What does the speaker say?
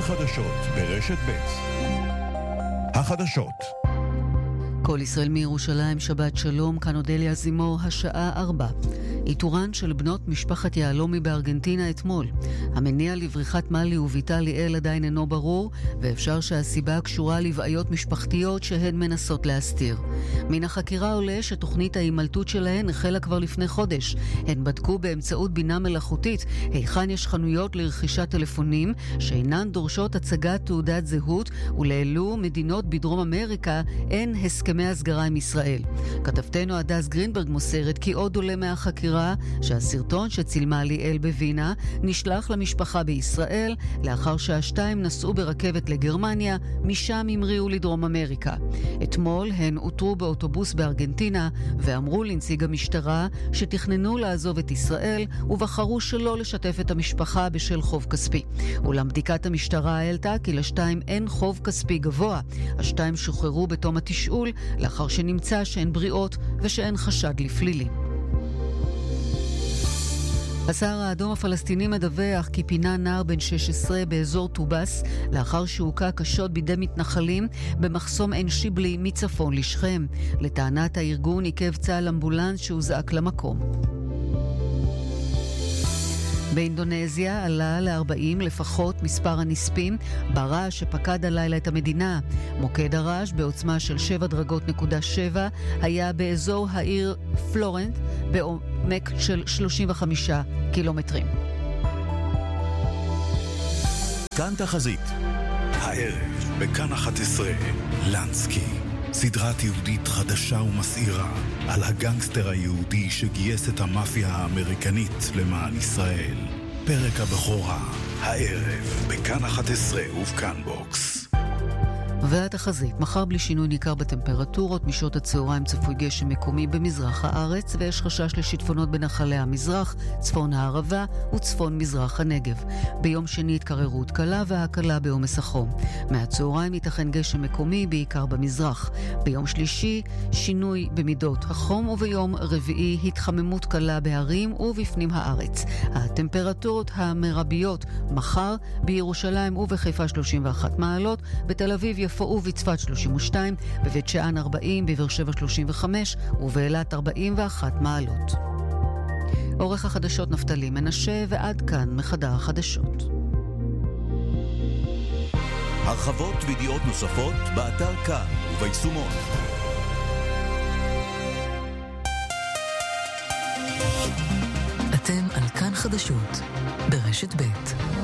חדשות ברשת ב'. החדשות. כל ישראל מירושלים, שבת שלום, כאן אודליה זימור, השעה 4. איתורן של בנות משפחת יהלומי בארגנטינה אתמול. המניע לבריחת מלי וביתה ליאל עדיין אינו ברור, ואפשר שהסיבה קשורה לבעיות משפחתיות שהן מנסות להסתיר. מן החקירה עולה שתוכנית ההימלטות שלהן החלה כבר לפני חודש. הן בדקו באמצעות בינה מלאכותית היכן יש חנויות לרכישת טלפונים שאינן דורשות הצגת תעודת זהות, ולאלו מדינות בדרום אמריקה אין הסכמי הסגרה עם ישראל. כתבתנו הדס גרינברג מוסרת כי עוד עולה מהחקירה שהסרטון שצילמה ליאל בווינה נשלח למשפחה בישראל לאחר שהשתיים נסעו ברכבת לגרמניה, משם המריאו לדרום אמריקה. אתמול הן הותרו באוטובוס בארגנטינה ואמרו לנציג המשטרה שתכננו לעזוב את ישראל ובחרו שלא לשתף את המשפחה בשל חוב כספי. אולם בדיקת המשטרה העלתה כי לשתיים אין חוב כספי גבוה. השתיים שוחררו בתום התשאול לאחר שנמצא שהן בריאות ושאין חשד לפלילי. הסהר האדום הפלסטיני מדווח כי פינה נער בן 16 באזור טובס לאחר שהוקע קשות בידי מתנחלים במחסום עין שיבלי מצפון לשכם. לטענת הארגון עיכב צה"ל אמבולנס שהוזעק למקום. באינדונזיה עלה ל-40 לפחות מספר הנספים ברעש שפקד הלילה את המדינה. מוקד הרעש בעוצמה של 7.7 היה באזור העיר פלורנט בעומק של 35 קילומטרים. כאן תחזית. הערב בכאן 11 לנסקי. סדרת יהודית חדשה ומסעירה על הגנגסטר היהודי שגייס את המאפיה האמריקנית למען ישראל. פרק הבכורה, הערב, בכאן 11 ובכאן בוקס. והתחזית, מחר בלי שינוי ניכר בטמפרטורות, משעות הצהריים צפוי גשם מקומי במזרח הארץ ויש חשש לשיטפונות בנחלי המזרח, צפון הערבה וצפון מזרח הנגב. ביום שני התקררות קלה והקלה בעומס החום. מהצהריים ייתכן גשם מקומי בעיקר במזרח. ביום שלישי שינוי במידות החום וביום רביעי התחממות קלה בהרים ובפנים הארץ. הטמפרטורות המרביות מחר בירושלים ובחיפה 31 מעלות, בתל אביב יפו ובצפת 32, בבית שאן 40, בבאר שבע 35 ובאילת 41 מעלות. עורך החדשות נפתלי מנשה, ועד כאן מחדר החדשות. הרחבות וידיעות נוספות באתר כאן וביישומון. אתם על כאן חדשות ברשת ב'.